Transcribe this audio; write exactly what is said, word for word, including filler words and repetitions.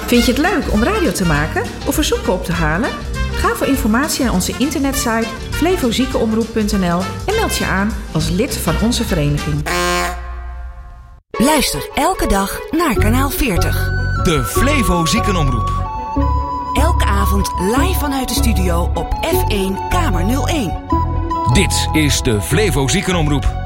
Vind je het leuk om radio te maken of verzoeken op te halen? Ga voor informatie naar onze internetsite flevoziekenomroep punt n l en meld je aan als lid van onze vereniging. Luister elke dag naar kanaal veertig. De Flevo Ziekenomroep. Elke avond live vanuit de studio op F één Kamer nul één. Dit is de Flevo Ziekenomroep.